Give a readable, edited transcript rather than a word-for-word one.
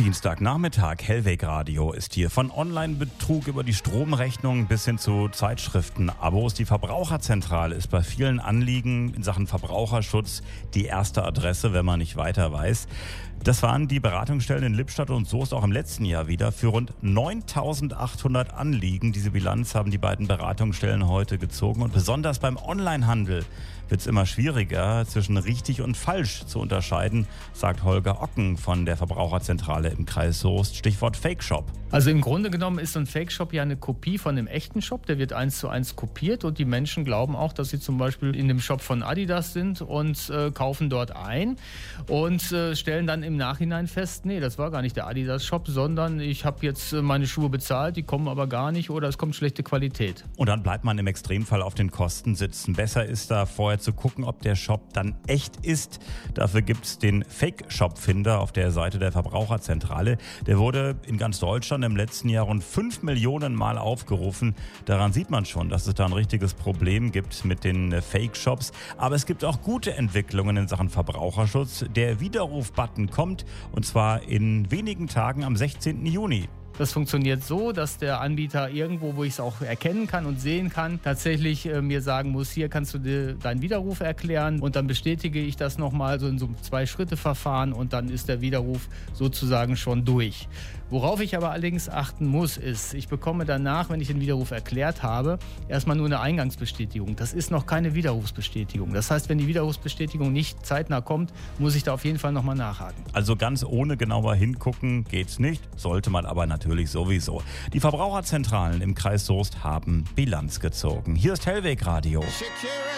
Dienstagnachmittag, Hellweg Radio ist hier. Von Online-Betrug über die Stromrechnung bis hin zu Zeitschriften-Abos. Die Verbraucherzentrale ist bei vielen Anliegen in Sachen Verbraucherschutz die erste Adresse, wenn man nicht weiter weiß. Das waren die Beratungsstellen in Lippstadt und Soest auch im letzten Jahr wieder für rund 9.800 Anliegen. Diese Bilanz haben die beiden Beratungsstellen heute gezogen. Und besonders beim Onlinehandel wird es immer schwieriger, zwischen richtig und falsch zu unterscheiden, sagt Holger Ocken von der Verbraucherzentrale im Kreis Soest. Stichwort Fake-Shop. Also im Grunde genommen ist so ein Fake-Shop ja eine Kopie von einem echten Shop. Der wird 1:1 kopiert und die Menschen glauben auch, dass sie zum Beispiel in dem Shop von Adidas sind und kaufen dort ein und stellen dann im Nachhinein fest, nee, das war gar nicht der Adidas-Shop, sondern ich habe jetzt meine Schuhe bezahlt, die kommen aber gar nicht oder es kommt schlechte Qualität. Und dann bleibt man im Extremfall auf den Kosten sitzen. Besser ist da vorher zu gucken, ob der Shop dann echt ist. Dafür gibt es den Fake-Shop-Finder auf der Seite der Verbraucherzentrale. Der wurde in ganz Deutschland im letzten Jahr rund 5 Millionen Mal aufgerufen. Daran sieht man schon, dass es da ein richtiges Problem gibt mit den Fake-Shops. Aber es gibt auch gute Entwicklungen in Sachen Verbraucherschutz. Der Widerruf-Button kommt und zwar in wenigen Tagen am 16. Juni. Das funktioniert so, dass der Anbieter irgendwo, wo ich es auch erkennen kann und sehen kann, tatsächlich mir sagen muss, hier kannst du dir deinen Widerruf erklären und dann bestätige ich das nochmal so in so einem 2-Schritte-Verfahren und dann ist der Widerruf sozusagen schon durch. Worauf ich aber allerdings achten muss, ist, ich bekomme danach, wenn ich den Widerruf erklärt habe, erstmal nur eine Eingangsbestätigung. Das ist noch keine Widerrufsbestätigung. Das heißt, wenn die Widerrufsbestätigung nicht zeitnah kommt, muss ich da auf jeden Fall nochmal nachhaken. Also ganz ohne genauer hingucken geht's nicht, sollte man aber natürlich sowieso. Die Verbraucherzentralen im Kreis Soest haben Bilanz gezogen. Hier ist Hellweg Radio.